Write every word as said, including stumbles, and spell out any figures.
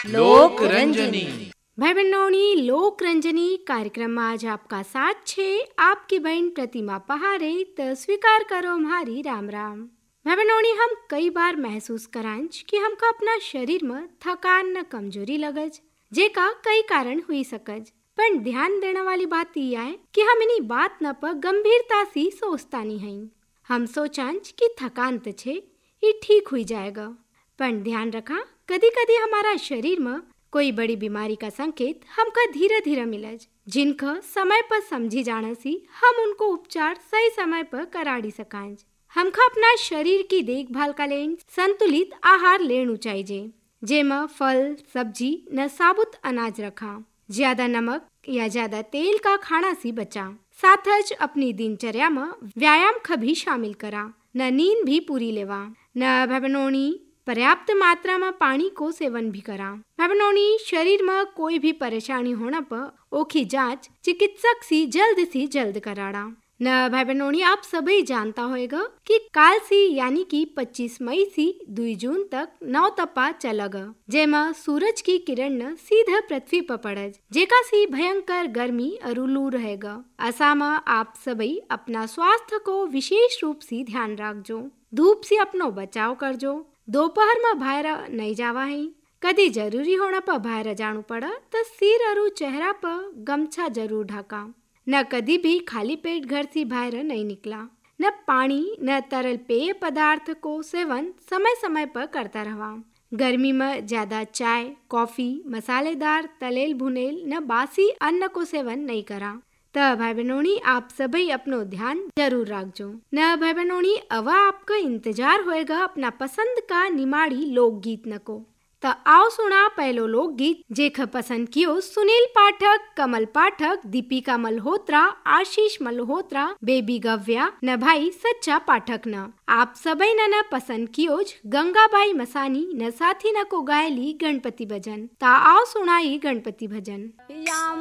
लोक रंजनी। भाई बहनों, लोक रंजनी कार्यक्रम में आज आपका साथ छे आपकी बहन प्रतिमा पहारे। तो स्वीकार करो हमारी राम राम। भाई बहनों, हम कई बार महसूस करांच कि हमका अपना शरीर में थकान न कमजोरी लगज, जेका कई कारण हुई सकज। पर ध्यान देने वाली बात यह है कि हम इन्हीं बात न पर गंभीरता से सोचता नहीं हैं। हम सोचांच कि थकान तो छे, ये ठीक हुई जाएगा। पर ध्यान रखा, कदी कदी हमारा शरीर में कोई बड़ी बीमारी का संकेत हमका धीरे धीरे मिलज, जिनका समय पर समझी जाने से हम उनको उपचार सही समय पर कराड़ी सकांज। हमका अपना शरीर की देखभाल का लेन संतुलित आहार लेनु चाहिए, जेमा फल सब्जी न साबुत अनाज रखा, ज्यादा नमक या ज्यादा तेल का खाना से बचा। साथच अपनी दिनचर्या में व्यायाम कभी शामिल करा, न नींद भी पूरी लेवा, न भवनोनी पर्याप्त मात्रा में पानी को सेवन भी करा। भवनोनी शरीर में कोई भी परेशानी होने पर ओखी जांच चिकित्सक से जल्द से जल्द कराड़ा। न भाई बहनों, आप सभी जानता होएगा कि काल से यानी कि पच्चीस मई से दो जून तक नौ तपा चलेगा, जेमा सूरज की किरण न सीधा पृथ्वी पर पड़ज, जेका से भयंकर गर्मी और लू रहेगा। ऐसा में आप सभी अपना स्वास्थ्य को विशेष रूप से ध्यान रखजो, धूप से अपनो बचाव करजो, दोपहर में बाहर नहीं जावा है। कदी जरूरी होने पर बाहर जानु पड़ा तो सिर और चेहरा पर गमछा जरूर ढका। न कदी भी खाली पेट घर से बाहर नहीं निकला। न पानी न तरल पेय पदार्थ को सेवन समय समय पर करता रहा। गर्मी में ज्यादा चाय कॉफी मसालेदार तलेल भुनेल न बासी अन्न को सेवन नहीं करा। तो भाई बहनों, आप सभी अपनो ध्यान जरूर रखजो। न भाई बहनों, अब आपका इंतजार होएगा अपना पसंद का निमाड़ी लोकगीत न को। तो आओ सुना पहलो लोकगीत, जेख पसंद कियो सुनील पाठक, कमल पाठक, दीपिका मल्होत्रा, आशीष मल्होत्रा, बेबी गव्या न भाई सच्चा पाठक न। आप सभी न न पसंद कियोज गंगाबाई मसानी न साथी न को गायली गणपति भजन। ता आओ सुनाई गणपति भजन।